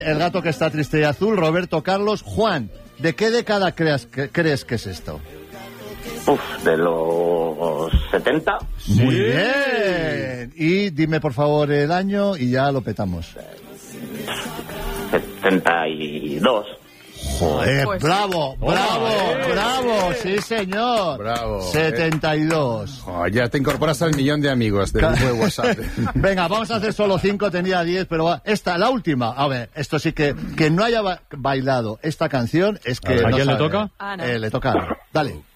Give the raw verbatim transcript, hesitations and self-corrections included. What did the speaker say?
El gato que está triste y azul, Roberto Carlos. Juan, ¿de qué década creas, que, crees que es esto? Uf, de los setenta. Muy bien. Y dime por favor el año y ya lo petamos. setenta y dos. Joder, Pues bravo, sí. bravo, ¡Ole! bravo, sí señor. Bravo. setenta y dos. Oh, ya te incorporas al millón de amigos del grupo de WhatsApp. Venga, vamos a hacer solo cinco, tenía diez, pero va, esta, la última. A ver, esto sí que, que no haya ba- bailado esta canción es que... ¿A no quién le sabe. toca? Ah, no. Eh, le toca a Ana. Dale.